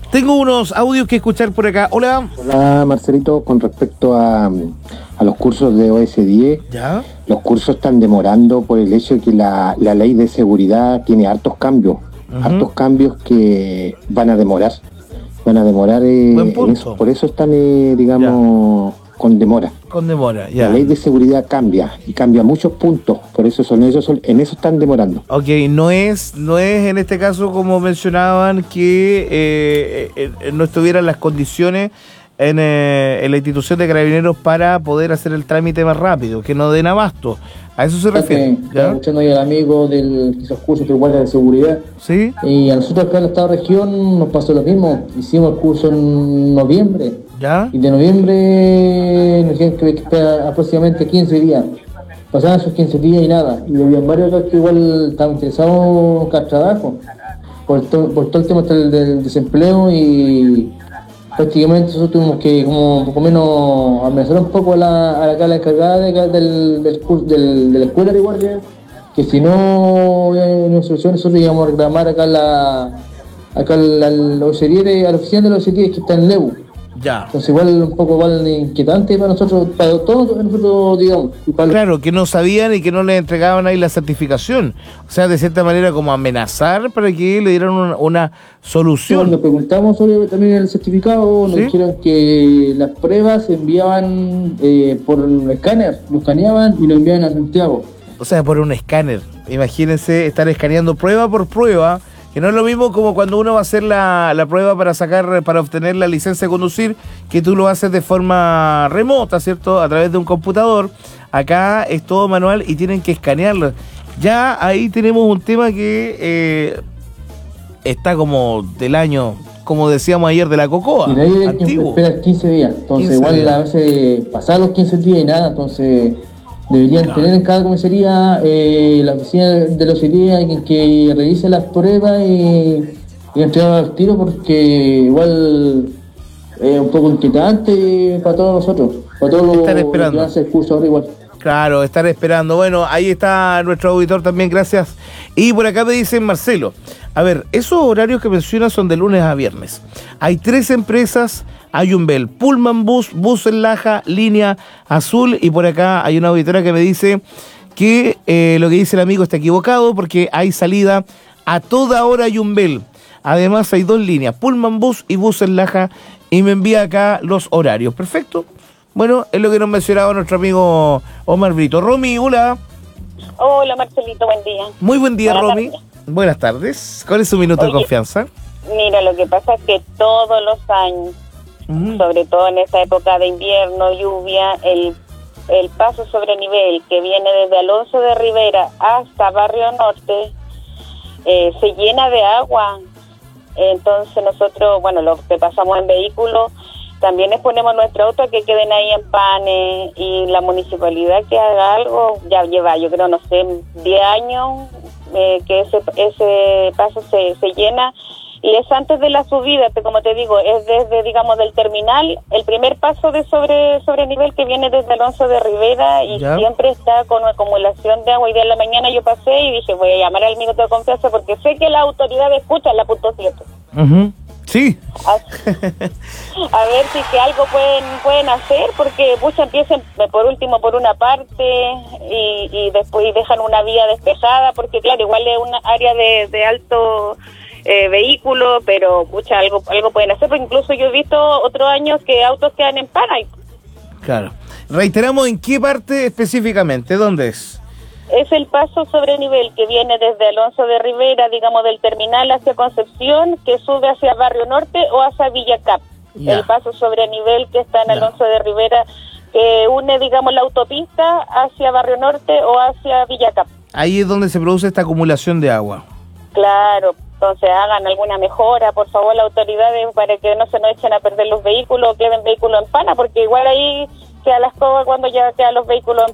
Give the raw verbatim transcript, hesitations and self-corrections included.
Tengo unos audios que escuchar por acá. Hola. Hola, Marcelito, con respecto a, a los cursos de O S diez, ¿Ya? Los cursos están demorando por el hecho de que la, la ley de seguridad tiene hartos cambios, uh-huh. hartos cambios que van a demorar, van a demorar, eh, Buen punto. En eso, por eso están, eh, digamos, ya. con demora. Con demora, ya. La ley de seguridad cambia, y cambia muchos puntos, por eso son ellos, son, en eso están demorando. Ok, no es, no es en este caso como mencionaban que eh, eh, no estuvieran las condiciones en, eh, en la institución de Carabineros para poder hacer el trámite más rápido, que no den abasto. A eso se refiere. Estaba escuchando ahí al amigo de los cursos de guardia de seguridad. Sí. Y a nosotros acá en el estado de región nos pasó lo mismo. Hicimos el curso en noviembre. ¿Ya? Y de noviembre nos dijeron que había que esperar aproximadamente quince días. Pasaban esos quince días y nada. Y había varios otros que igual estaban interesados en buscar trabajo. Por, to, por todo el tema del, del desempleo y prácticamente nosotros tuvimos que como poco menos amenazar un poco a la, a la, a la encargada de, del, del, del, de la escuela de guardia, que si no había una solución nosotros íbamos a reclamar acá la acá la, la ocería de, a la oficina de la ocería que está en Lebu. Ya. Entonces igual un poco igual inquietante para nosotros, para todos nosotros, digamos. Para claro, que no sabían y que no les entregaban ahí la certificación. O sea, de cierta manera como amenazar para que le dieran una, una solución. Cuando preguntamos sobre también el certificado, nos ¿Sí? dijeron que las pruebas se enviaban eh, por un escáner, lo escaneaban y lo enviaban a Santiago. O sea, por un escáner. Imagínense estar escaneando prueba por prueba. Que no es lo mismo como cuando uno va a hacer la, la prueba para sacar, para obtener la licencia de conducir, que tú lo haces de forma remota, ¿cierto? A través de un computador. Acá es todo manual y tienen que escanearlo. Ya ahí tenemos un tema que eh, está como del año, como decíamos ayer, de la cocoa. Y de ahí antiguo. Esperar quince días. Entonces igual días. A veces pasar los quince días y nada, entonces deberían claro. tener en cada comisaría eh, la oficina de la ocería que, que revise las pruebas y, y entregar al tiro, porque igual es un poco inquietante para todos nosotros, para todos los que van a hacer el curso ahora igual. Claro, estar esperando. Bueno, ahí está nuestro auditor también, gracias. Y por acá me dicen, Marcelo, a ver, esos horarios que mencionas son de lunes a viernes. Hay tres empresas, hay un Bell, Pullman Bus, Bus en Laja, Línea Azul, y por acá hay una auditora que me dice que eh, lo que dice el amigo está equivocado porque hay salida a toda hora hay un Bell. Además hay dos líneas, Pullman Bus y Bus en Laja, y me envía acá los horarios. Perfecto. Bueno, es lo que nos mencionaba nuestro amigo Omar Brito. Romy, hola. Hola, Marcelito, buen día. Muy buen día, Buenas Romy. tardes. Buenas tardes. ¿Cuál es su minuto Oye, de confianza? Mira, lo que pasa es que todos los años, uh-huh. sobre todo en esta época de invierno, lluvia, el, el paso sobre nivel que viene desde Alonso de Rivera hasta Barrio Norte eh, se llena de agua. Entonces nosotros, bueno, los que pasamos en vehículo, también exponemos nuestro auto a que queden ahí en panes, y la municipalidad que haga algo. Ya lleva, yo creo, no sé, diez años eh, que ese ese paso se, se llena, y es antes de la subida, como te digo, es desde, digamos, del terminal, el primer paso de sobre sobre nivel que viene desde Alonso de Rivera, y ¿Ya? siempre está con acumulación de agua. Hoy día en la mañana yo pasé y dije, voy a llamar al minuto de confianza porque sé que las autoridades escuchan la punto siete. Uh-huh. Sí. A, a ver si que algo pueden pueden hacer, porque muchos empiezan por último por una parte y, y después dejan una vía despejada, porque claro, igual es una área de, de alto eh, vehículo, pero mucha algo algo pueden hacer, porque incluso yo he visto otros años que autos quedan en pana. Claro. Reiteramos, ¿en qué parte específicamente? ¿Dónde es? Es el paso sobre nivel que viene desde Alonso de Rivera, digamos, del terminal hacia Concepción, que sube hacia Barrio Norte o hacia Villa Cap. Ya. El paso sobre nivel que está en Alonso de Rivera, que une, digamos, la autopista hacia Barrio Norte o hacia Villa Cap. Ahí es donde se produce esta acumulación de agua. Claro, entonces hagan alguna mejora, por favor, las autoridades, para que no se nos echen a perder los vehículos, queden vehículos en pana, porque igual ahí queda la escoba cuando ya quedan los vehículos en